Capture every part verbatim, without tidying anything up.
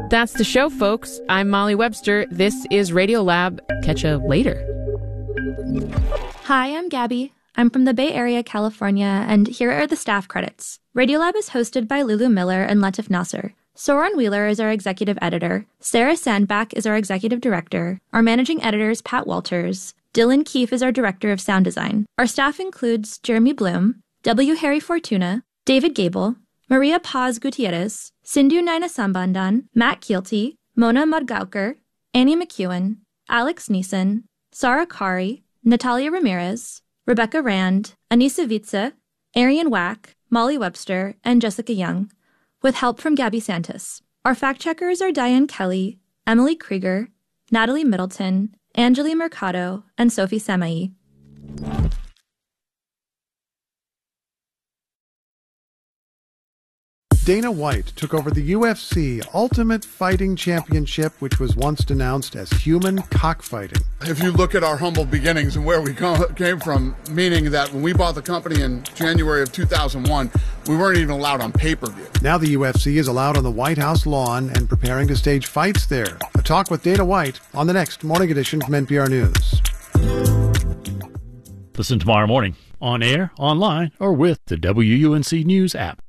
That's the show, folks. I'm Molly Webster. This is Radiolab. Catch you later. Hi, I'm Gabby. I'm from the Bay Area, California, and here are the staff credits. Radiolab is hosted by Lulu Miller and Latif Nasser. Soren Wheeler is our executive editor. Sarah Sandbach is our executive director. Our managing editor is Pat Walters. Dylan Keefe is our director of sound design. Our staff includes Jeremy Bloom, W. Harry Fortuna, David Gable, Maria Paz Gutierrez, Sindhu Naina Sambandan, Matt Keelty, Mona Mudgaukar, Annie McEwen, Alex Neeson, Sarah Kari, Natalia Ramirez, Rebecca Rand, Anissa Vitsa, Arian Wack, Molly Webster, and Jessica Young, with help from Gabby Santis. Our fact-checkers are Diane Kelly, Emily Krieger, Natalie Middleton, Angeli Mercado, and Sophie Samai. Dana White took over the U F C Ultimate Fighting Championship, which was once denounced as human cockfighting. If you look at our humble beginnings and where we came from, meaning that when we bought the company in January of two thousand one, we weren't even allowed on pay-per-view. Now the U F C is allowed on the White House lawn and preparing to stage fights there. A talk with Dana White on the next Morning Edition from N P R News. Listen tomorrow morning, on air, online, or with the W U N C News app.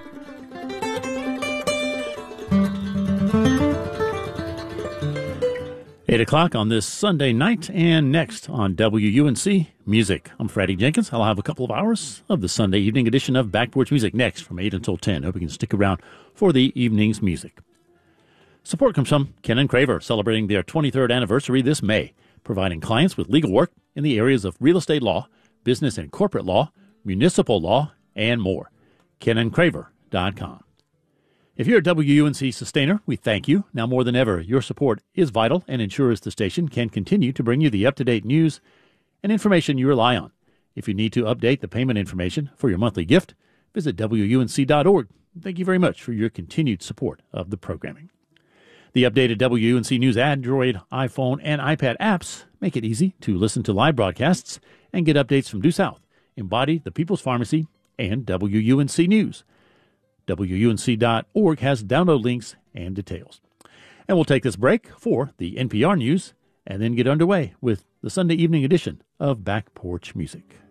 eight o'clock on this Sunday night, and next on W U N C Music. I'm Freddie Jenkins. I'll have a couple of hours of the Sunday evening edition of Back Porch Music next from eight until ten. Hope you can stick around for the evening's music. Support comes from Ken and Craver, celebrating their twenty-third anniversary this May, providing clients with legal work in the areas of real estate law, business and corporate law, municipal law, and more. ken and craver dot com. If you're a W U N C sustainer, we thank you. Now more than ever, your support is vital and ensures the station can continue to bring you the up-to-date news and information you rely on. If you need to update the payment information for your monthly gift, visit W U N C dot org. Thank you very much for your continued support of the programming. The updated W U N C News Android, iPhone, and iPad apps make it easy to listen to live broadcasts and get updates from Due South, Embody, the People's Pharmacy, and W U N C News. W U N C dot org has download links and details. And we'll take this break for the N P R News and then get underway with the Sunday evening edition of Back Porch Music.